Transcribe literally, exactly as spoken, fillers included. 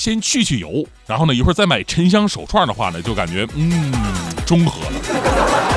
先去去油，然后呢一会儿再买沉香手串的话呢，就感觉嗯中和了。